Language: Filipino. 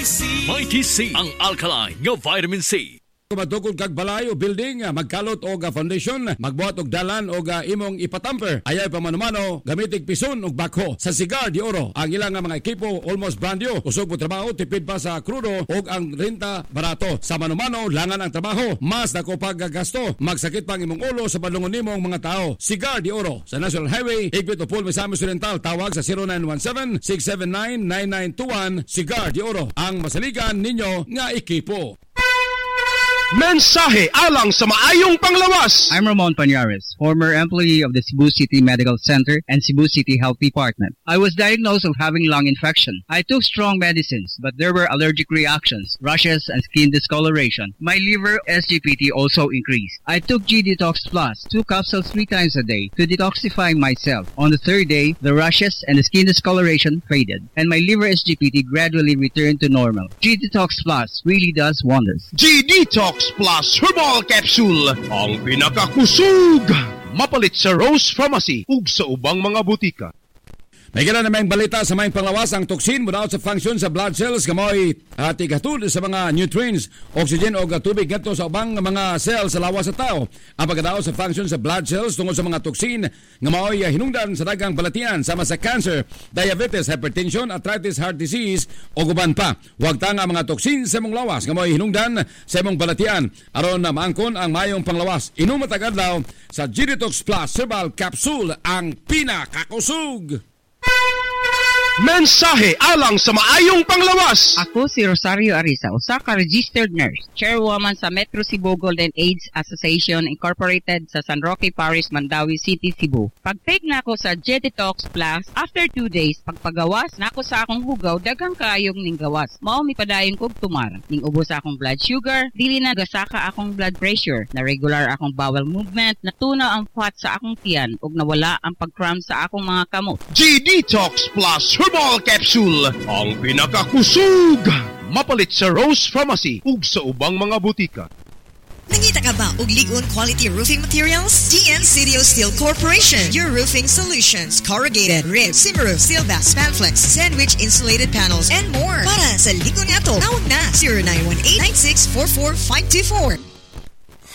Mighty C ang alkaline nga vitamin C. Kumatukod kag balay o building, magkalot o foundation, magbuhat og dalan o imong ipatamper. Ayaw pamanumano, gamitig pison o bakho. Sa Cigar de Oro, ang ilang nga mga ekipo almost brand new. Usog po trabaho, tipid pa sa krudo o ang renta barato. Sa manumano, langan ang trabaho. Mas dako paggasto. Magsakit pang imong ulo sa balungon nimong mga tao. Cigar de Oro, sa National Highway, Higpit o Misamis Oriental. Tawag sa 0917-679-9921. Cigar de Oro, ang masaligan ninyo nga ekipo. Mensahe alang sa maayong panglawas. I'm Ramon Pañares, former employee of the Cebu City Medical Center and Cebu City Health Department. I was diagnosed of having lung infection. I took strong medicines, but there were allergic reactions, rashes, and skin discoloration. My liver SGPT also increased. I took G-Detox Plus, 2 capsules 3 times a day to detoxify myself. On the third day, the rashes and the skin discoloration faded, and my liver SGPT gradually returned to normal. G-Detox Plus really does wonders. G-Detox Plus Herbal Capsule, ang pinakakusog. Mapalit sa Rose Pharmacy ug sa ubang mga butika. May gana na may balita sa may panglawas ang toxin mula sa function sa blood cells kamoy tigatud sa mga nutrients, oxygen o tubig ngadto sa ubang mga cells sa lawas sa tao. Ang pagkadaot sa function sa blood cells tungod sa mga toxin nga maoy hinungdan sa daghang balatian sama sa cancer, diabetes, hypertension, arthritis, heart disease o guban pa. Huwag ta nga mga toxin sa imong lawas nga maoy hinungdan sa imong balatian aron na maangkon ang mayong panglawas. Inom matag adlaw sa G-Detox Plus Herbal Capsule, ang pinakakusog. Mensahe alang sa maayong panglawas. Ako si Rosario Arisa, usa ka registered nurse, chairwoman sa Metro Cebu Golden AIDS Association Incorporated sa San Roque Parish, Mandawi City, Cebu. Pag-take na ako sa G-Detox Plus, after 2 days, pagpagawas na ako sa akong hugaw, daghang kaayong ning gawas. Mao mi padayon kog tumar. Ning ubos sa akong blood sugar, dili na gasaka akong blood pressure, na regular akong bowel movement, natunaw ang fat sa akong tiyan, ug nawala ang pag-cramp sa akong mga kamot. G-Detox Plus Herbal Capsule, ang pinakakusog. Mapalit sa Rose Pharmacy ug sa ubang mga butika. Nangita ka ba og ligon quality roofing materials? DN Studio Steel Corporation, your roofing solutions. Corrugated, ribs, Cimaroof, Sealbass, Spanflex, sandwich insulated panels, and more. Para sa ligon nga to, tawag na 0918-9644524.